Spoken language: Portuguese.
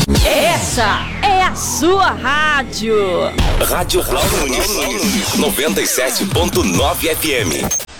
Essa é a sua rádio. Rádio Cláudio Nunes, 97.9 FM.